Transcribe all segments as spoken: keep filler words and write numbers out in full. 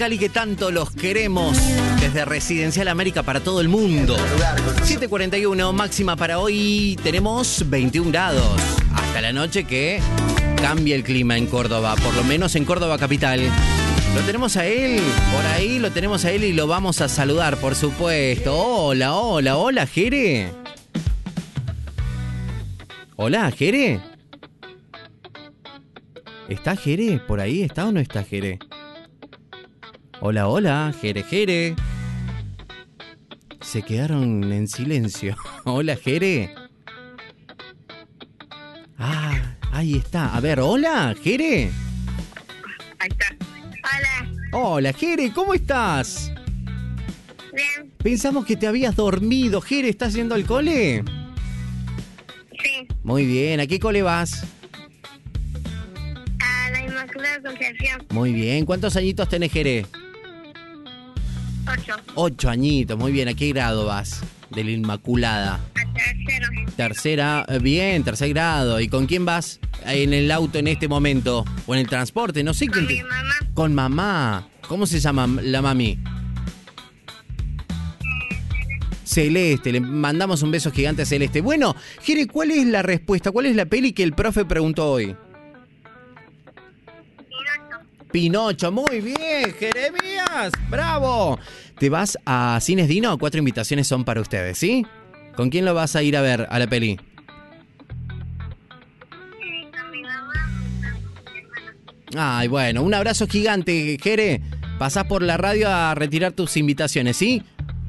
y que tanto los queremos desde Residencial América para todo el mundo. siete cuarenta y uno, máxima para hoy, tenemos veintiún grados. Hasta la noche que cambia el clima en Córdoba, por lo menos en Córdoba capital. Lo tenemos a él, por ahí lo tenemos a él y lo vamos a saludar, por supuesto. Hola, hola, hola, Jere. Hola, Jere. ¿Está Jere? ¿Por ahí está o no está Jere? Hola, hola, Jere, Jere. Se quedaron en silencio. Hola, Jere. Ah, ahí está. A ver, hola, Jere. Ahí está. Hola. Hola, Jere, ¿cómo estás? Bien. Pensamos que te habías dormido. Jere, ¿estás yendo al cole? Sí. Muy bien, ¿a qué cole vas? A la Inmaculada Concepción. Muy bien, ¿cuántos añitos tenés, Jere? Ocho. Ocho añitos, muy bien. ¿A qué grado vas de la Inmaculada? A tercero. Tercera, eh, bien, tercer grado. ¿Y con quién vas en el auto en este momento? ¿O en el transporte? No sé Con quién. mi te- mamá. Con mamá. ¿Cómo se llama la mami? Celeste, le mandamos un beso gigante a Celeste. Bueno, Jere, ¿cuál es la respuesta? ¿Cuál es la peli que el profe preguntó hoy? Pinocho. Pinocho, muy bien, Jeremías, bravo. ¿Te vas a Cines Dino? Cuatro invitaciones son para ustedes, ¿sí? ¿Con quién lo vas a ir a ver a la peli? Eh, con mi mamá. Con mi hermana. Ay, bueno, un abrazo gigante, Jere. Pasás por la radio a retirar tus invitaciones, ¿sí?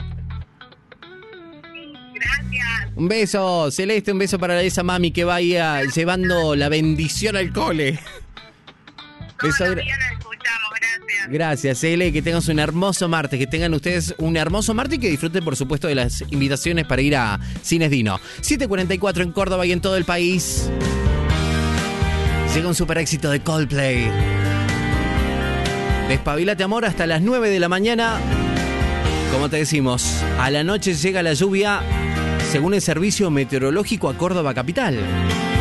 Gracias. Un beso, Celeste, un beso para esa mami que vaya llevando la bendición al cole. Todos Beso los gra- días lo escuchamos. Gracias. Gracias, Cele, que tengan un hermoso martes, que tengan ustedes un hermoso martes y que disfruten, por supuesto, de las invitaciones para ir a Cines Dino. siete cuarenta y cuatro en Córdoba y en todo el país. Llega un super éxito de Coldplay. Despabilate, amor, hasta las nueve de la mañana. Como te decimos, a la noche llega la lluvia, según el servicio meteorológico, a Córdoba capital.